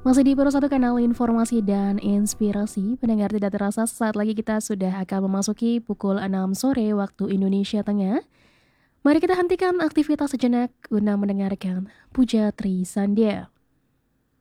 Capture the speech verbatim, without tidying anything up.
Masih di Puro Satu Kanal Informasi dan Inspirasi, pendengar tidak terasa sesaat lagi kita sudah akan memasuki pukul enam sore waktu Indonesia Tengah. Mari kita hentikan aktivitas sejenak guna mendengarkan Puja Tri Sandya.